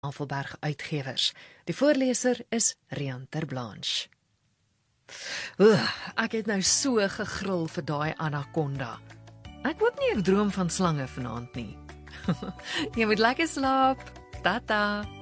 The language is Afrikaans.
Tafelberg Uitgewers. Die voorleser is Rian Terblanche. Ek het nou so gegril vir daai anaconda. Ek hoop nie ek droom van slange vanaand nie. Jy moet lekker slaap. Tata.